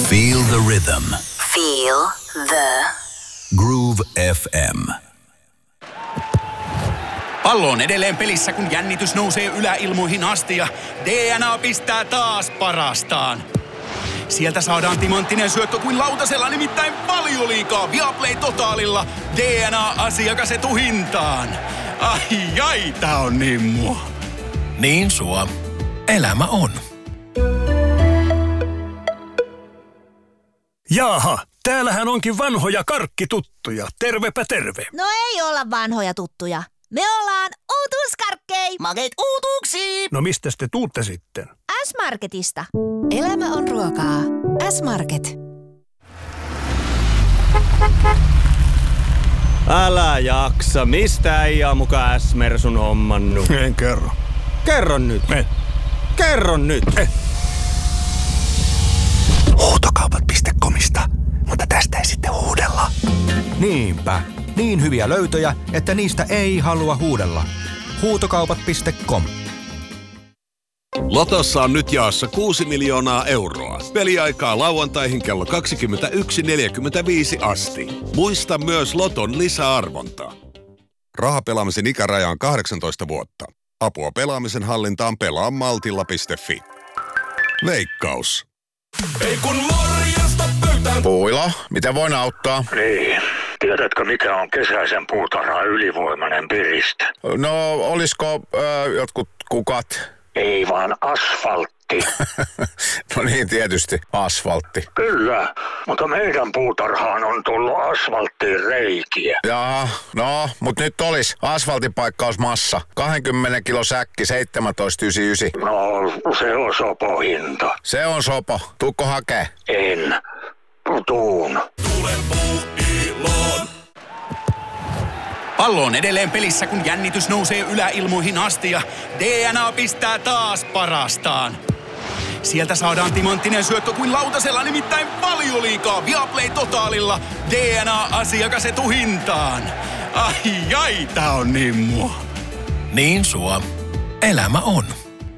Feel the rhythm. Feel the Groove FM. Pallo on edelleen pelissä, kun jännitys nousee yläilmoihin asti ja DNA pistää taas parastaan. Sieltä saadaan timanttinen syöttö kuin lautasella, nimittäin Valioliigaa Viaplay Totaalilla. DNA-asiakas etuhintaan. Ai, tää on niin mua. Niin sua. Elämä on. Jaaha, täällähän onkin vanhoja karkkituttuja. Tervepä terve. No ei olla vanhoja tuttuja. Me ollaan uutuuskarkkei. Makeet uutuuksiin! No mistä te tuutte sitten? S-Marketista. Elämä on ruokaa. S-Market. Älä jaksa. Mistä äijää muka S-Mersun hommannut? En kerro. Kerro nyt. Kerro nyt. Huutokaupat.comista, mutta tästä ei sitten huudella. Niinpä. Niin hyviä löytöjä, että niistä ei halua huudella. Huutokaupat.com. Lotossa on nyt jaossa 6 miljoonaa euroa. Peliaikaa lauantaihin kello 21.45 asti. Muista myös Loton lisäarvontaa. Rahapelaamisen ikäraja on 18 vuotta. Apua pelaamisen hallintaan pelaa maltilla.fi. Veikkaus. Ei kun morjesta pöytään. Puila, miten voin auttaa? Niin. Tiedätkö, mikä on kesäisen puutarhan ylivoimainen piriste? No, olisiko jotkut kukat? Ei vaan asfaltti. No niin, tietysti. Asfaltti. Kyllä, mutta meidän puutarhaan on tullut asfalttiin reikiä. Jaa, no, mutta nyt olisi asfaltipaikkausmassa. 20 kilo säkki, 17,99. No, se on sopo hinta. Se on sopo. Tuukko hakee? En. Tuun. Tule Puuiloon. Pallo on edelleen pelissä, kun jännitys nousee yläilmoihin asti ja DNA pistää taas parastaan. Sieltä saadaan timanttinen syöttö kuin lautasella, nimittäin Valioliigaa Viaplay Totaalilla. DNA-asiakas etuhintaan. Ai, tää on niin mua. Niin sua. Elämä on.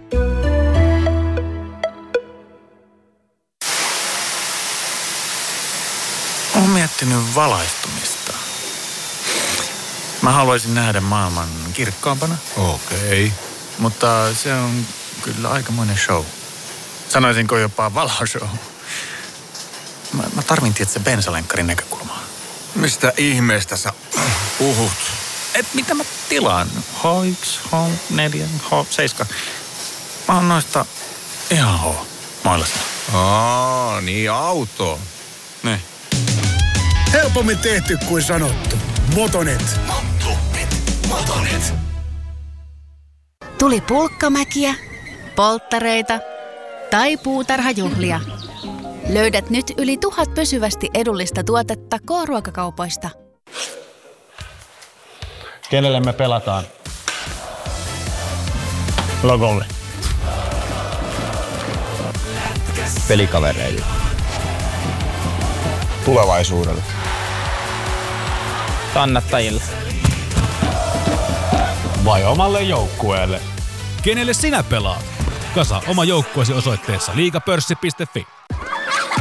Olen miettinyt valaistumista. Mä haluaisin nähdä maailman kirkkaampana. Okei. Mutta se on kyllä aikamoinen show. Sanoisinko jopa valoshow. Mä tarvin tietysti bensalenkkarin näkökulmaa. Mistä ihmeestä sä puhut? Mitä mä tilaan? H1, H4, H7. Mä oon noista ihan H-mailasta. Niin auto. Ne. Helpommin tehty kuin sanottu. Motonet. Motonet. Tuli pulkkamäkiä, polttareita tai puutarhajuhlia. Löydät nyt yli 1000 pysyvästi edullista tuotetta K-ruokakaupoista. Kenelle me pelataan? Logolle. Pelikavereille. Tulevaisuudelle. Kannattajille. Vai omalle joukkueelle? Kenelle sinä pelaat? Kasa oma joukkueesi osoitteessa liigapörssi.fi.